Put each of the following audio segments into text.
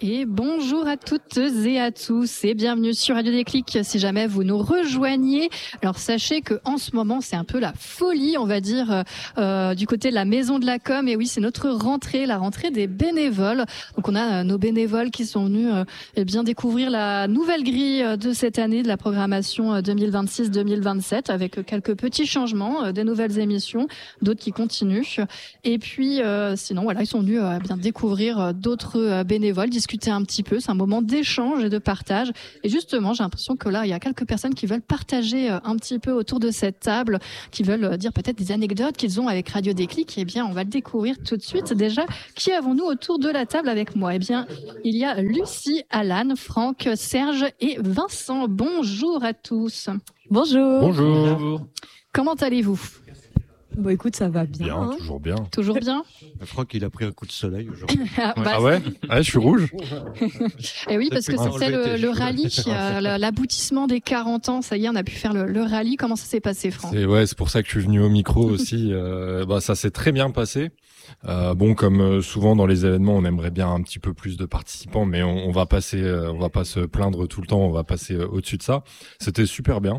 Et bonjour à toutes et à tous et bienvenue sur Radio Déclic si jamais vous nous rejoignez. Alors sachez que en ce moment c'est un peu la folie, on va dire, du côté de la Maison de la Com. Et oui, c'est notre rentrée, la rentrée des bénévoles. Donc on a nos bénévoles qui sont venus découvrir la nouvelle grille de cette année de la programmation 2026-2027 avec quelques petits changements, des nouvelles émissions, d'autres qui continuent. Et puis sinon voilà, ils sont venus bien découvrir d'autres bénévoles, discuter un petit peu. C'est un moment d'échange et de partage. Et justement, j'ai l'impression que là, il y a quelques personnes qui veulent partager un petit peu autour de cette table, qui veulent dire peut-être des anecdotes qu'ils ont avec Radio Déclic. Eh bien, on va le découvrir tout de suite. Déjà, qui avons-nous autour de la table avec moi? Eh bien, il y a Lucie, Alan, Franck, Serge et Vincent. Bonjour à tous. Bonjour. Bonjour. Comment allez-vous? Bon, écoute, ça va bien. Bien, toujours bien. Toujours bien. Franck, il a pris un coup de soleil aujourd'hui. Ah ouais, je suis rouge. Et oui, parce que c'est le rallye, l'aboutissement des 40 ans. Ça y est, on a pu faire le rallye. Comment ça s'est passé, Franck? C'est pour ça que je suis venu au micro aussi. Ça s'est très bien passé. Comme souvent dans les événements, on aimerait bien un petit peu plus de participants, mais on va pas se plaindre tout le temps. On va passer au-dessus de ça. C'était super bien.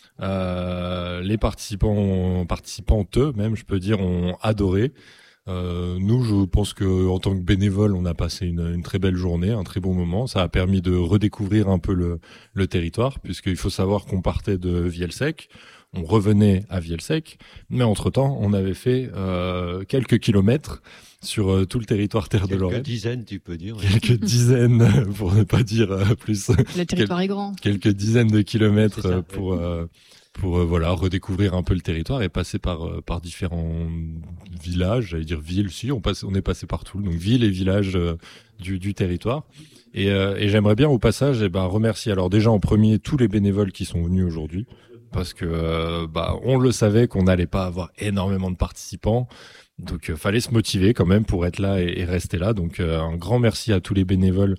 Les participantes même, je peux dire, ont adoré. Nous, je pense que en tant que bénévole, on a passé une très belle journée, un très bon moment. Ça a permis de redécouvrir un peu le territoire, puisqu'il faut savoir qu'on partait de Vielle-Sec, on revenait à Vielle-Sec, mais entre-temps, on avait fait quelques kilomètres sur tout le territoire Terre de Lorraine. Quelques dizaines, tu peux dire. Quelques dizaines, pour ne pas dire plus. Le territoire est grand. Quelques dizaines de kilomètres pour redécouvrir un peu le territoire et passer par différents villages, j'allais dire villes, on est passé partout, donc villes et villages du territoire. Et j'aimerais bien au passage remercier alors déjà en premier tous les bénévoles qui sont venus aujourd'hui, parce que on le savait qu'on n'allait pas avoir énormément de participants. Donc fallait se motiver quand même pour être là et rester là. Donc un grand merci à tous les bénévoles.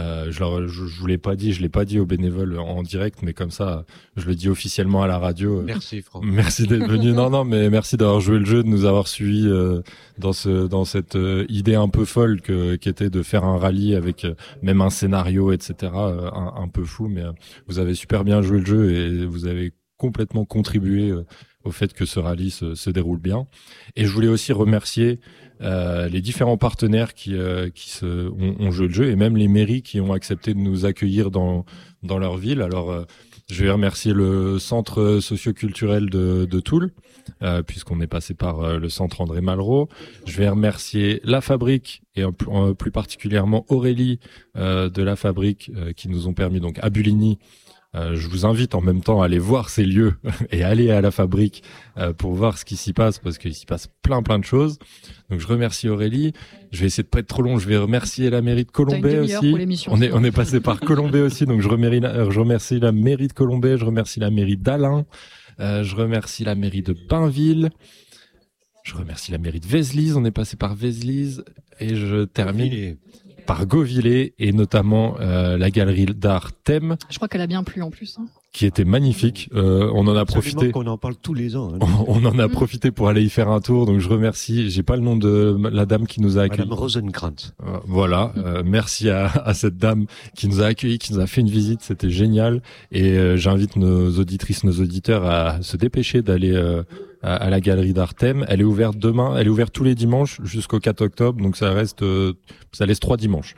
Je vous l'ai pas dit, je l'ai pas dit aux bénévoles en direct, mais comme ça, je le dis officiellement à la radio. Merci Franck. Merci d'être venu. Non, mais merci d'avoir joué le jeu, de nous avoir suivis dans cette idée un peu folle qui était de faire un rallye avec même un scénario, etc. Un peu fou, mais vous avez super bien joué le jeu et vous avez complètement contribué au fait que ce rallye se déroule bien. Et je voulais aussi remercier les différents partenaires qui ont joué le jeu et même les mairies qui ont accepté de nous accueillir dans leur ville. Alors, je vais remercier le centre socio-culturel de Toul, puisqu'on est passé par le centre André Malraux. Je vais remercier la Fabrique et plus particulièrement Aurélie de la Fabrique qui nous ont permis, donc à Buligny. Je vous invite en même temps à aller voir ces lieux et aller à la Fabrique pour voir ce qui s'y passe, parce qu'il s'y passe plein de choses. Donc je remercie Aurélie. Je vais essayer de pas être trop long. Je vais remercier la mairie de Colombay aussi. On est passé par Colombay aussi, donc je remercie la mairie de Colombay. Je remercie la mairie d'Alain. Je remercie la mairie de Bainville. Je remercie la mairie de Vézelise. On est passé par Vézelise et je termine par Gauvillé et notamment la galerie d'art Thème. Je crois qu'elle a bien plu en plus. Qui était magnifique. On en a profité. Qu'on en parle tous les ans. On en a profité pour aller y faire un tour. Donc je remercie. J'ai pas le nom de la dame qui nous a accueillis. Madame Rosenkrantz. Voilà. Merci à cette dame qui nous a accueillis, qui nous a fait une visite. C'était génial. Et j'invite nos auditrices, nos auditeurs à se dépêcher d'aller à la galerie d'art Thème. Elle est ouverte demain. Elle est ouverte tous les dimanches jusqu'au 4 octobre. Donc ça laisse 3 dimanches.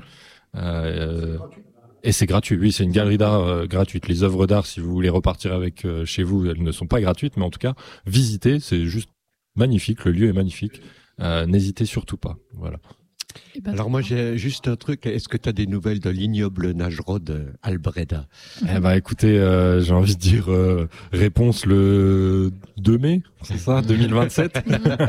Et c'est gratuit. Oui, c'est une galerie d'art gratuite. Les œuvres d'art, si vous voulez repartir avec chez vous, elles ne sont pas gratuites, mais en tout cas, visitez. C'est juste magnifique. Le lieu est magnifique. N'hésitez surtout pas. Voilà. Alors moi j'ai juste un truc, est-ce que tu as des nouvelles de l'ignoble Najrod Albreda? Écoutez, j'ai envie de dire réponse le 2 mai, c'est ça, 2027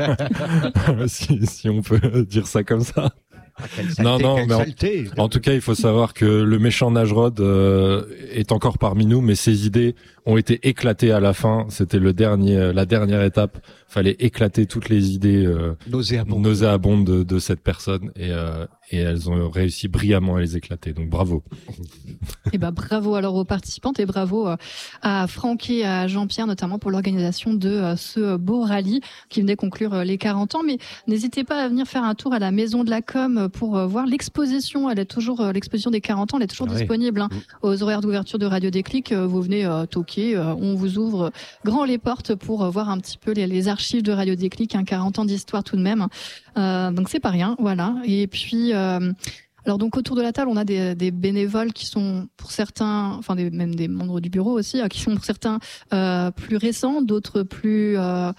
si on peut dire ça comme ça. Non, mais en tout cas, il faut savoir que le méchant Najrod est encore parmi nous, mais ses idées ont été éclatées à la fin. C'était la dernière étape. Fallait éclater toutes les idées nauséabondes de cette personne, et elles ont réussi brillamment à les éclater. Donc bravo. Et bravo alors aux participantes et bravo à Franck et à Jean-Pierre notamment pour l'organisation de ce beau rallye qui venait conclure les 40 ans. Mais n'hésitez pas à venir faire un tour à la Maison de la Com pour voir l'exposition. Elle est toujours l'exposition des 40 ans, elle est toujours disponible aux horaires d'ouverture de Radio Déclic. Vous venez toquer, on vous ouvre grand les portes pour voir un petit peu les archives de Radio Déclic, 40 ans d'histoire tout de même. Donc c'est pas rien, voilà. Et puis alors donc autour de la table, on a des bénévoles qui sont pour certains, enfin même des membres du bureau aussi, qui sont pour certains plus récents, d'autres plus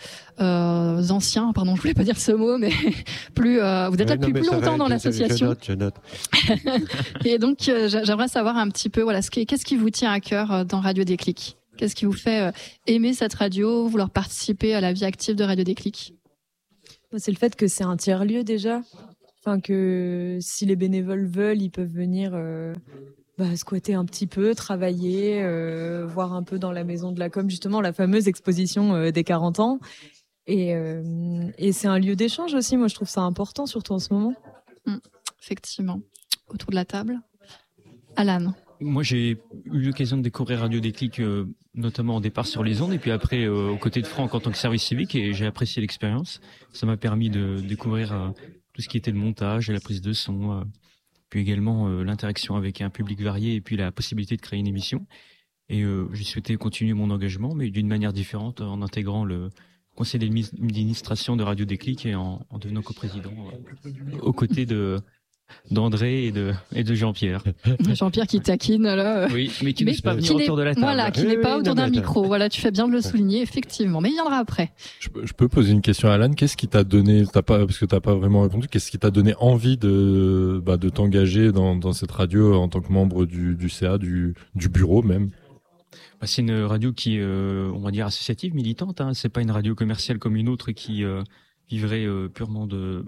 anciens. Pardon, je voulais pas dire ce mot, mais plus. Vous êtes là depuis plus longtemps dans l'association. Je note. Et donc j'aimerais savoir un petit peu, voilà, qu'est-ce qui vous tient à cœur dans Radio Déclic ? Qu'est-ce qui vous fait aimer cette radio, vouloir participer à la vie active de Radio Déclic ? C'est le fait que c'est un tiers-lieu déjà. Enfin, que si les bénévoles veulent, ils peuvent venir squatter un petit peu, travailler, voir un peu dans la Maison de la Com, justement, la fameuse exposition des 40 ans. Et c'est un lieu d'échange aussi. Moi, je trouve ça important, surtout en ce moment. Effectivement. Autour de la table. Alan. Moi, j'ai eu l'occasion de découvrir Radio Déclic, notamment au départ sur les ondes, et puis après aux côtés de Franck en tant que service civique, et j'ai apprécié l'expérience. Ça m'a permis de découvrir tout ce qui était le montage et la prise de son, puis également l'interaction avec un public varié, et puis la possibilité de créer une émission. Et j'ai souhaité continuer mon engagement, mais d'une manière différente, en intégrant le conseil d'administration de Radio Déclic et en devenant coprésident aux côtés d'André et de Jean-Pierre. Jean-Pierre qui taquine là. Oui, mais qui n'est pas venu autour de la table. Voilà, qui n'est pas autour d'un micro. Voilà, tu fais bien de le souligner, effectivement. Mais il viendra après. Je peux poser une question à Alan. Qu'est-ce qui t'a donné, parce que t'as pas vraiment répondu, qu'est-ce qui t'a donné envie de t'engager dans cette radio en tant que membre du CA, du bureau même? C'est une radio qui, on va dire, associative, militante. C'est pas une radio commerciale comme une autre qui vivrait purement de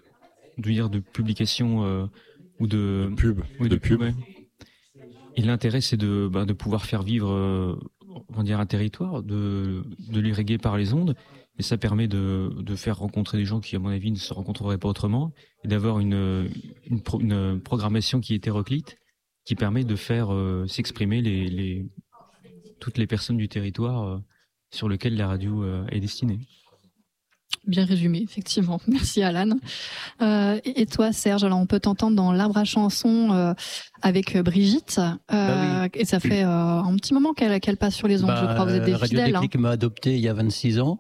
publication ou de pub. Ouais. Et l'intérêt, c'est de pouvoir faire vivre on va dire un territoire, de l'irriguer par les ondes. Et ça permet de faire rencontrer des gens qui, à mon avis, ne se rencontreraient pas autrement, et d'avoir une programmation qui est hétéroclite, qui permet de faire s'exprimer toutes les personnes du territoire sur lequel la radio est destinée. Bien résumé, effectivement. Merci Alan. Et toi Serge, alors on peut t'entendre dans l'Arbre à chansons avec Brigitte. Oui. Et ça fait un petit moment qu'elle passe sur les ondes, je crois. Vous êtes des Radio fidèles. Déclic m'a adopté il y a 26 ans.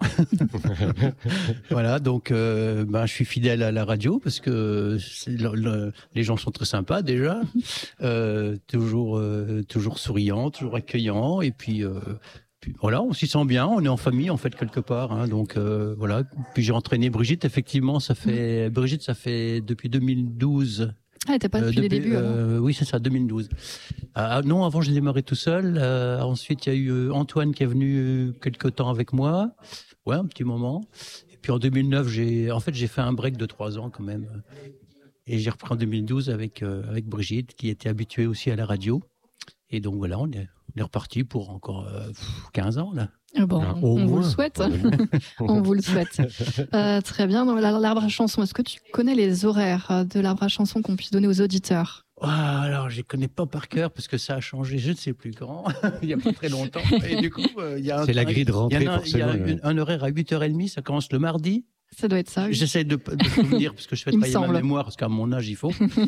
Voilà, donc je suis fidèle à la radio parce que les gens sont très sympas déjà, toujours souriants, toujours accueillants, et puis voilà, on s'y sent bien, on est en famille en fait quelque part, donc voilà. Puis j'ai entraîné Brigitte, effectivement, ça fait depuis 2012. Ah, t'es pas depuis les débuts Oui, c'est ça, 2012. Non, avant j'ai démarré tout seul. Ensuite, il y a eu Antoine qui est venu quelque temps avec moi, un petit moment. Et puis en 2009, j'ai fait un break de 3 ans quand même. Et j'ai repris en 2012 avec Brigitte, qui était habituée aussi à la radio. Et donc voilà, on est reparti pour encore 15 ans là. Bon, on vous le souhaite. On vous le souhaite. Très bien. Dans l'Arbre à chansons, est-ce que tu connais les horaires de l'Arbre à chansons qu'on puisse donner aux auditeurs? Alors, je les connais pas par cœur parce que ça a changé, je ne sais plus quand, il y a pas très longtemps. Et du coup, il y a c'est la grille de rentrée forcément. Il y a un horaire à 8h30, ça commence le mardi. Ça doit être ça. Oui. J'essaie de souvenir parce que je fais travailler ma mémoire parce qu'à mon âge il faut.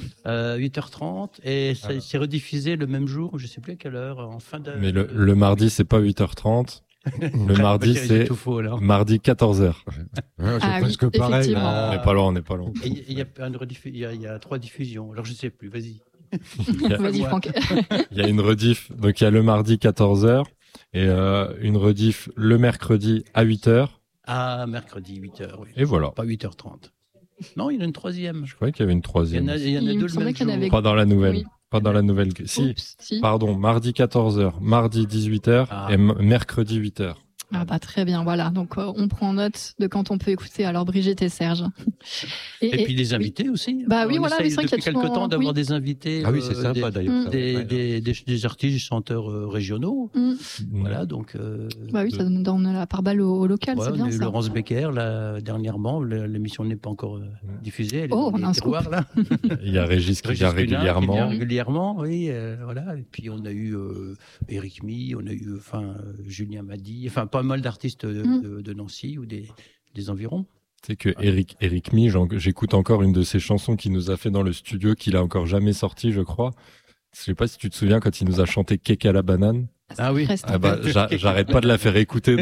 8h30 et c'est rediffusé le même jour, je sais plus à quelle heure, en fin de. Mais le mardi c'est pas 8h30. Le mardi c'est mardi 14h. C'est presque pareil. On n'est pas loin. Il y a 3 diffusions. Alors je sais plus. Vas-y. Vas-y Franck. Il y a une rediff. Donc il y a le mardi 14h et une rediff le mercredi à 8h. Ah, mercredi 8h, oui. Et voilà. Pas 8h30. Non, il y en a une troisième. Je croyais qu'il y avait une troisième. Il y en a deux le même jour. Pas dans la nouvelle. Oui. Pas dans la nouvelle. Si. Pardon, mardi 14h, mardi 18h et mercredi 8h. Ah bah très bien, voilà. Donc on prend note de quand on peut écouter. Alors Brigitte et Serge. Et puis des invités aussi. Bah oui, on voilà, essaye c'est vrai depuis qu'il y a quelque souvent- temps d'avoir oui. des invités. Ah oui, c'est sympa d'ailleurs. ça. Des artistes, des chanteurs régionaux. Voilà, donc. Bah oui, ça donne la part balle au local, Ouais, c'est on bien a eu ça. Laurence Becker là dernièrement. L'émission n'est pas encore diffusée. Elle est Oh, dans on a les un tiroirs, là. Il y a Régis qui vient Régis Cunard, qui régulièrement. vient régulièrement, oui, voilà. Et puis on a eu Éric Mi, on a eu Julien Madi, pas mal d'artistes de Nancy ou des environs. C'est que Eric Mi, j'écoute encore une de ses chansons qu'il nous a fait dans le studio, qu'il a encore jamais sorti, je crois. Je sais pas si tu te souviens quand il nous a chanté Cake à la banane. Ah oui. Ah bah, j'arrête pas de la faire écouter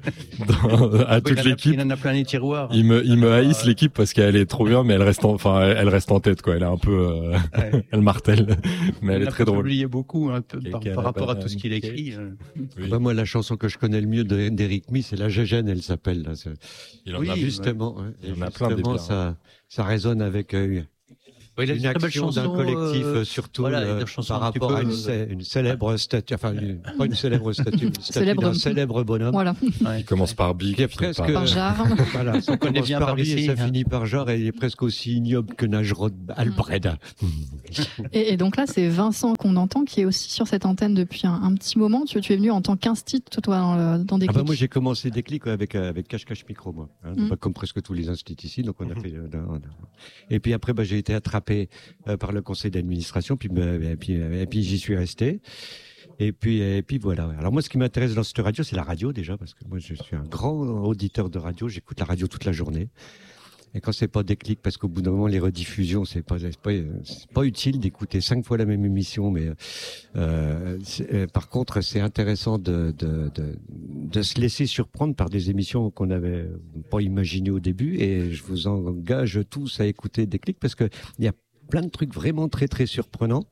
à toute l'équipe. Il en a plein les tiroirs. Ils me haïssent l'équipe parce qu'elle est trop bien, mais elle reste en tête, quoi. Elle est un peu, elle martèle, mais elle est très drôle. J'ai oublié beaucoup, un peu, Cake par rapport à tout ce banane, qu'il écrit. Oui. Bah, moi, la chanson que je connais le mieux d'Éric Mi, c'est La Gégène, elle s'appelle. Là. Il en a Justement, ouais. Il y en a plein des Justement, biens. ça résonne avec Oui, il a une très belle action d'un chanson, collectif, surtout voilà, une chanson par un petit rapport à peu, une célèbre statue, pas une célèbre statue, une statue d'un célèbre bonhomme. Voilà, Il commence par Big, Qui est qui finit presque- par Jarre. Voilà, ça connaît commence bien par par lui ici, et ça hein. finit par Jarre, et il est presque aussi ignoble que Najrod Albreda. Et donc là, c'est Vincent qu'on entend, qui est aussi sur cette antenne depuis un petit moment. Tu es venu en tant qu'instit, toi, dans des Ah bah moi j'ai commencé Déclic avec Cache Micro, moi, hein, pas comme presque tous les instituts ici, donc on a fait. Et puis après j'ai été attrapé par le conseil d'administration, et puis j'y suis resté. Et puis voilà. Alors moi ce qui m'intéresse dans cette radio, c'est la radio déjà, parce que moi je suis un grand auditeur de radio, j'écoute la radio toute la journée. Et quand c'est pas Déclic, parce qu'au bout d'un moment les rediffusions, c'est pas utile d'écouter 5 fois la même émission, mais par contre c'est intéressant de se laisser surprendre par des émissions qu'on n'avait pas imaginées au début. Et je vous engage tous à écouter Déclic, parce que il y a plein de trucs vraiment très très surprenants.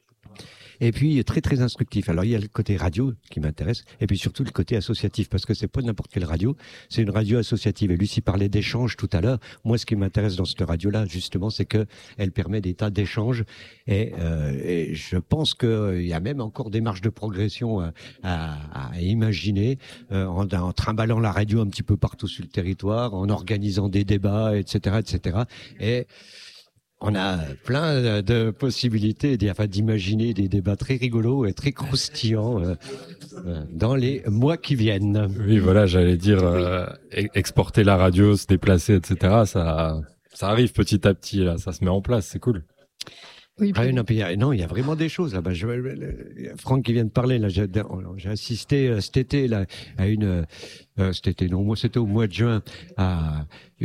Et puis très très instructif. Alors il y a le côté radio qui m'intéresse, et puis surtout le côté associatif, parce que c'est pas n'importe quelle radio, c'est une radio associative. Et Lucie parlait d'échanges tout à l'heure. Moi, ce qui m'intéresse dans cette radio-là, justement, c'est que elle permet des tas d'échanges. Et je pense qu'il y a même encore des marges de progression à imaginer en trimballant la radio un petit peu partout sur le territoire, en organisant des débats, etc., etc. Et on a plein de possibilités d'imaginer des débats très rigolos et très croustillants dans les mois qui viennent. Oui, voilà, j'allais dire exporter la radio, se déplacer, etc. Ça arrive petit à petit, là, ça se met en place, c'est cool. Oui, Ah, non, il y a vraiment des choses là. Franck qui vient de parler là, j'ai assisté cet été là à c'était au mois de juin à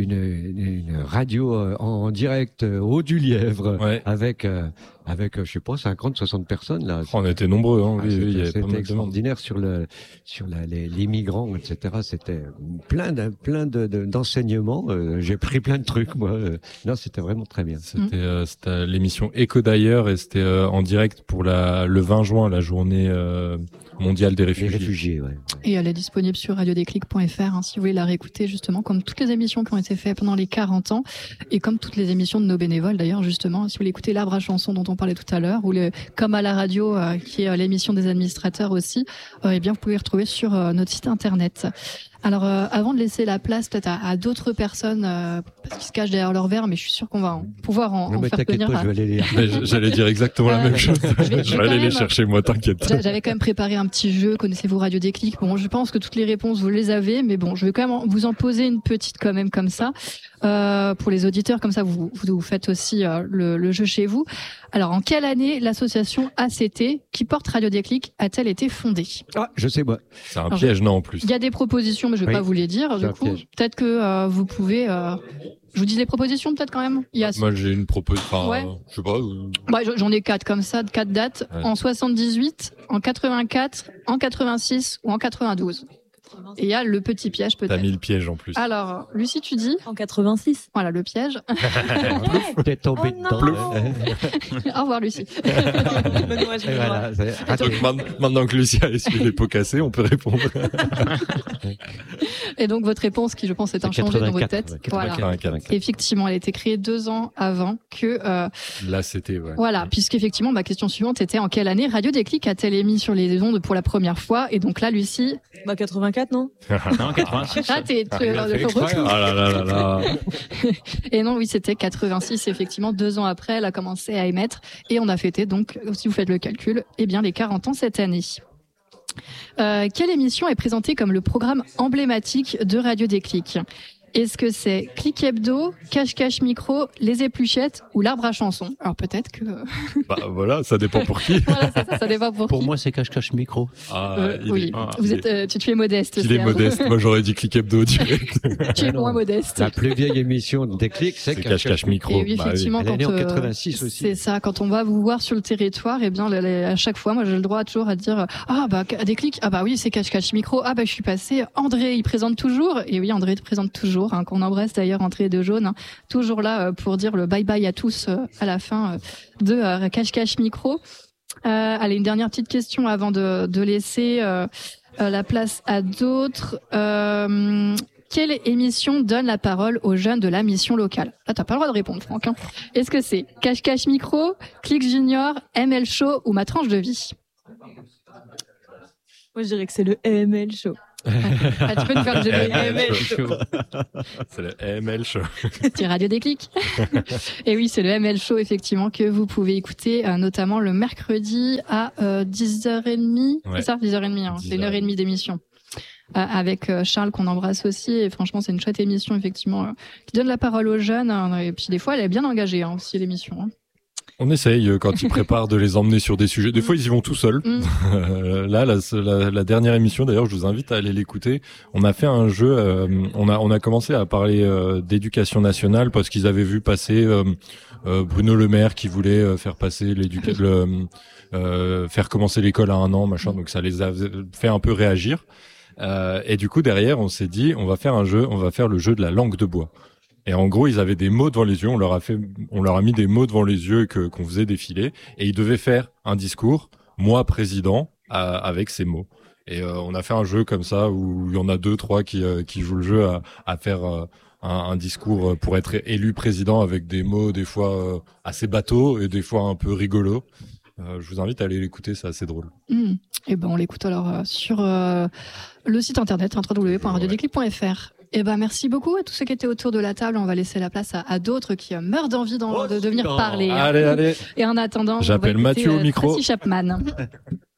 une radio en direct au du Lièvre, Ouais. avec je sais pas 50-60 personnes là. On était nombreux, hein. Ah, Oui, il y avait pas c'était mal de monde. extraordinaire sur les migrants, etc. C'était plein d'enseignements. J'ai pris plein de trucs, moi. Non, c'était vraiment très bien. C'était l'émission Écho d'ailleurs, et c'était en direct pour le 20 juin, la journée mondiale des Les réfugiés. réfugiés, ouais. Et elle est disponible sur radiodéclic.fr, hein, si vous voulez la réécouter, justement, comme toutes les émissions qui ont été faites pendant les 40 ans, et comme toutes les émissions de nos bénévoles, d'ailleurs, justement, si vous voulez écouter l'Arbre à chansons dont on parlait tout à l'heure, ou Comme à la radio, qui est l'émission des administrateurs aussi, eh bien, vous pouvez retrouver sur notre site internet. Alors, avant de laisser la place peut-être à d'autres personnes, parce qu'ils se cachent derrière leur verre, mais je suis sûre qu'on va pouvoir en Non, mais faire t'inquiète venir. pas, je vais aller les Mais j'allais dire exactement la même chose. je vais Je vais quand aller les même- chercher, moi, t'inquiète. J'avais quand même préparé un petit jeu. Connaissez-vous Radio Déclic? Bon, je pense que toutes les réponses vous les avez, mais bon, je vais quand même vous en poser une petite quand même comme ça pour les auditeurs. Comme ça, vous faites aussi le jeu chez vous. Alors, en quelle année l'association ACT qui porte Radio Déclic a-t-elle été fondée? Ah, je sais moi. C'est un Alors, piège, non, en plus. Il y a des propositions, mais je vais Oui, pas vous les dire. c'est Du un coup, piège. peut-être que vous pouvez. Je vous dis les propositions peut-être quand même. Il y a. Moi, j'ai une proposition. Ouais. Je sais pas. Bah, j'en ai 4 comme ça, 4 dates. Ouais. En 78, en 84, en 86 ou en 92. Et il y a le petit piège T'as peut-être. mis le piège en plus. Alors, Lucie, tu dis, En 86. voilà le piège. T'es tombé Oh dedans. non. Au revoir Lucie. Benoît, je Et vais voir. voilà, c'est raté. Donc, maintenant que Lucie a essuyé les pots cassés, on peut répondre. Et donc votre réponse, qui je pense est C'est inchangée dans votre 84, tête. ouais, Voilà. 84. Effectivement, elle a été créée 2 ans avant que. Là, c'était, ouais. Voilà, puisqu'effectivement, ma question suivante était en quelle année Radio Déclic a-t-elle émis sur les ondes pour la première fois? Et donc là, Lucie, Bah, 84. 84, non? Non, 86. Ah, t'es retour. Ah là là là là. Et non, oui, c'était 86. Effectivement, 2 ans après, elle a commencé à émettre. Et on a fêté, donc, si vous faites le calcul, eh bien, les 40 ans cette année. Quelle émission est présentée comme le programme emblématique de Radio Déclic? Est-ce que c'est Clic Hebdo, Cache Micro, Les Épluchettes ou L'Arbre à Chanson? Alors peut-être que... Bah voilà, ça dépend pour qui. Voilà, ça dépend pour qui. moi, c'est Cache Micro. Oui, tu es modeste. Il est Serge. modeste. Moi, j'aurais dit Clic Hebdo direct. Tu es moins modeste. La plus vieille émission de Déclic, c'est Cache Micro. Et oui, Bah oui. effectivement, Elle est née en quand 86 aussi. c'est ça, quand on va vous voir sur le territoire, eh bien, à chaque fois, moi, j'ai le droit toujours à dire, ah, bah, Déclic, ah, bah oui, c'est Cache Micro, ah, bah, je suis passé, André, il présente toujours, et oui, André présente toujours, hein, qu'on embrasse d'ailleurs, André de Jaune, hein, toujours là pour dire le bye bye à tous à la fin de Cache Micro. Allez, une dernière petite question avant de laisser la place à d'autres. Quelle émission donne la parole aux jeunes de la mission locale? Là, t'as pas le droit de répondre, Franck. Hein. Est-ce que c'est Cache Micro, Clic Junior, ML Show ou Ma Tranche de Vie? Moi, je dirais que c'est le AML Show. Ah, tu peux nous faire le jeu de AML Show. C'est le AML Show. C'est Radio Déclic. Et oui, c'est le ML Show, effectivement, que vous pouvez écouter, notamment le mercredi à 10h30. Ouais. C'est ça, 10h30. Hein. C'est 1h30 d'émission. Avec Charles qu'on embrasse aussi, et franchement c'est une chouette émission effectivement qui donne la parole aux jeunes, hein, et puis des fois elle est bien engagée hein, aussi l'émission. Hein. On essaye quand ils préparent de les emmener sur des sujets. Des fois ils y vont tout seuls. Là la dernière émission d'ailleurs, je vous invite à aller l'écouter. On a fait un jeu, on a commencé à parler d'éducation nationale parce qu'ils avaient vu passer Bruno Le Maire qui voulait faire passer faire commencer l'école à 1 an, machin. Donc ça les a fait un peu réagir. Et du coup derrière on s'est dit on va faire un jeu, on va faire le jeu de la langue de bois. Et en gros ils avaient des mots devant les yeux, on leur a mis des mots devant les yeux qu'on faisait défiler et ils devaient faire un discours, moi président, avec ces mots. Et on a fait un jeu comme ça où il y en a 2-3 qui jouent le jeu à faire un discours pour être élu président avec des mots des fois assez bateaux et des fois un peu rigolos. Je vous invite à aller l'écouter, c'est assez drôle. Et ben on l'écoute alors sur le site internet www.radiodéclic.fr. Et ben merci beaucoup à tous ceux qui étaient autour de la table. On va laisser la place à d'autres qui meurent d'envie de venir parler. Allez. Et en attendant, j'appelle on va écouter, Mathieu au micro. Tracy Chapman.